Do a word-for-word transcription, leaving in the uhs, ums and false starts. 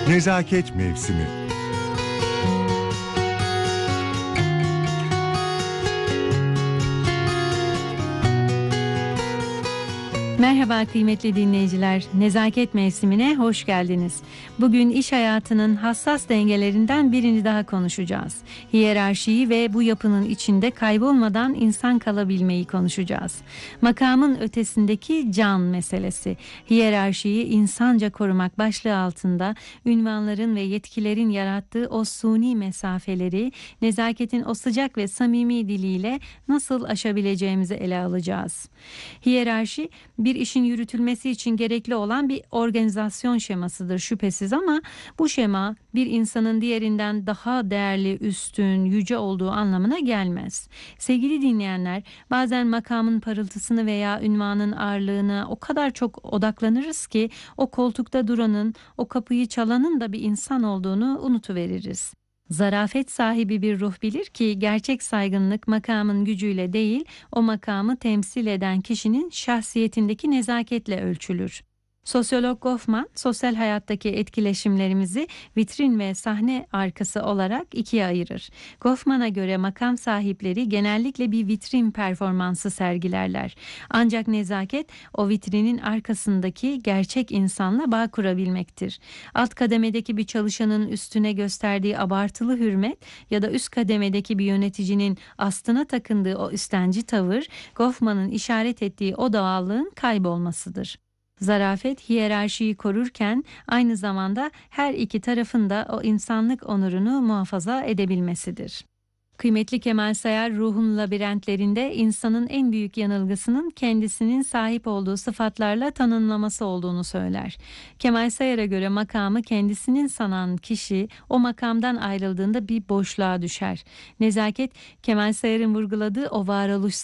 Nezaket mevsimi. Merhaba kıymetli dinleyiciler, Nezaket Mevsimine hoş geldiniz. Bugün iş hayatının hassas dengelerinden birini daha konuşacağız. Hiyerarşiyi ve bu yapının içinde kaybolmadan insan kalabilmeyi konuşacağız. Makamın ötesindeki can meselesi. Hiyerarşiyi insanca korumak başlığı altında ünvanların ve yetkilerin yarattığı o suni mesafeleri, nezaketin o sıcak ve samimi diliyle nasıl aşabileceğimizi ele alacağız. Hiyerarşi bir işin yürütülmesi için gerekli olan bir organizasyon şemasıdır şüphesiz, ama bu şema bir insanın diğerinden daha değerli, üstün, yüce olduğu anlamına gelmez. Sevgili dinleyenler, bazen makamın parıltısını veya ünvanın ağırlığına o kadar çok odaklanırız ki o koltukta duranın, o kapıyı çalanın da bir insan olduğunu unutuveririz. Zarafet sahibi bir ruh bilir ki gerçek saygınlık makamın gücüyle değil, o makamı temsil eden kişinin şahsiyetindeki nezaketle ölçülür. Sosyolog Goffman, sosyal hayattaki etkileşimlerimizi vitrin ve sahne arkası olarak ikiye ayırır. Goffman'a göre makam sahipleri genellikle bir vitrin performansı sergilerler. Ancak nezaket, o vitrinin arkasındaki gerçek insanla bağ kurabilmektir. Alt kademedeki bir çalışanın üstüne gösterdiği abartılı hürmet ya da üst kademedeki bir yöneticinin astına takındığı o üstenci tavır, Goffman'ın işaret ettiği o doğallığın kaybolmasıdır. Zarafet, hiyerarşiyi korurken aynı zamanda her iki tarafın da o insanlık onurunu muhafaza edebilmesidir. Kıymetli Kemal Sayar, Ruhun Labirentlerinde insanın en büyük yanılgısının kendisinin sahip olduğu sıfatlarla tanımlaması olduğunu söyler. Kemal Sayar'a göre makamı kendisinin sanan kişi o makamdan ayrıldığında bir boşluğa düşer. Nezaket, Kemal Sayar'ın vurguladığı o varoluşsal